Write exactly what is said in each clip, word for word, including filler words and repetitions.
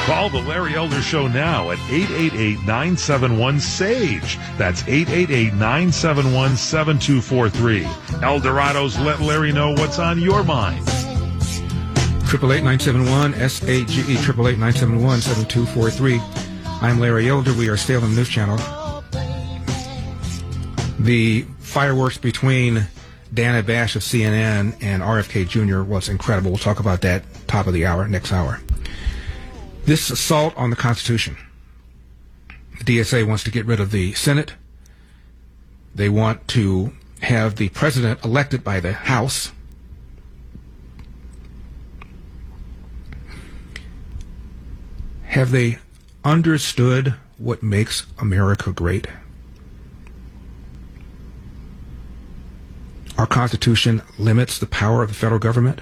Call the Larry Elder Show now at eight eight eight, nine seven one, SAGE. That's eight eight eight, nine seven one, seven two four three. Eldorado's Let Larry Know What's on Your Mind. Triple eight nine seven one S A G E triple eight nine seven one seven two four three. I'm Larry Elder. We are Salem News Channel. The fireworks between Dana Bash of C N N and R F K Junior was incredible. We'll talk about that top of the hour, next hour. This assault on the Constitution. The D S A wants to get rid of the Senate. They want to have the president elected by the House. Have they understood what makes America great? Our Constitution limits the power of the federal government.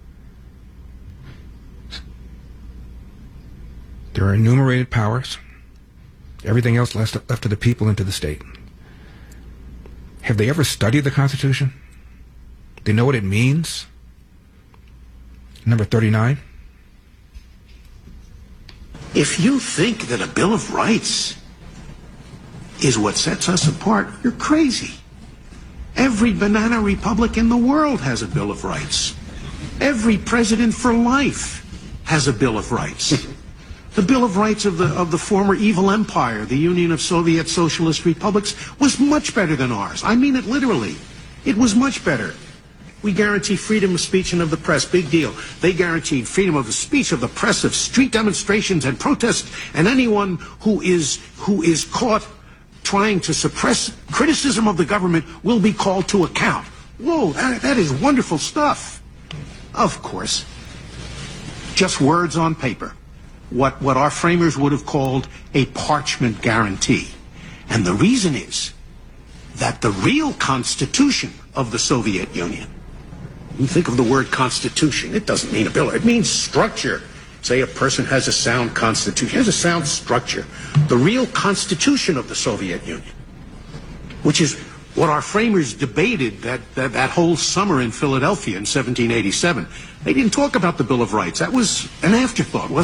There are enumerated powers. Everything else left, left to the people and to the state. Have they ever studied the Constitution? They know what it means? Number thirty-nine. If you think that a Bill of Rights is what sets us apart, you're crazy. Every banana republic in the world has a Bill of Rights. Every president for life has a Bill of Rights. The Bill of Rights of the of the former evil empire, the Union of Soviet Socialist Republics, was much better than ours. I mean it literally. It was much better. We guarantee freedom of speech and of the press. Big deal. They guaranteed freedom of the speech, of the press, of street demonstrations and protests, and anyone who is who is caught trying to suppress criticism of the government will be called to account. Whoa, that, that is wonderful stuff. Of course. Just words on paper. What, what our framers would have called a parchment guarantee. And the reason is that the real constitution of the Soviet Union, you think of the word constitution, it doesn't mean a bill, it means structure. Say a person has a sound constitution, has a sound structure. The real constitution of the Soviet Union, which is what our framers debated that, that, that whole summer in Philadelphia in seventeen eighty-seven. They didn't talk about the Bill of Rights. That was an afterthought, wasn't it?